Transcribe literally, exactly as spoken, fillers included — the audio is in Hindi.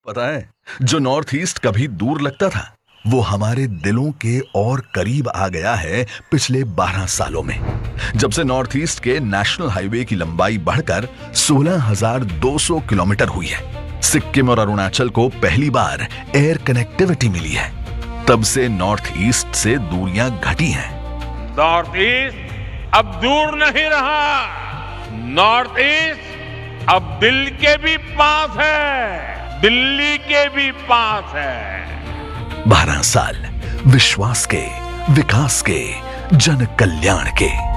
पता है, जो नॉर्थ ईस्ट कभी दूर लगता था वो हमारे दिलों के और करीब आ गया है पिछले बारह सालों में। जब से नॉर्थ ईस्ट के नेशनल हाईवे की लंबाई बढ़कर सोलह हज़ार दो सौ किलोमीटर हुई है, सिक्किम और अरुणाचल को पहली बार एयर कनेक्टिविटी मिली है, तब से नॉर्थ ईस्ट से दूरियां घटी हैं। नॉर्थ ईस्ट अब दूर नहीं रहा, नॉर्थ ईस्ट अब दिल के भी पास है, दिल्ली के भी पास है। बारह साल विश्वास के, विकास के, जन कल्याण के।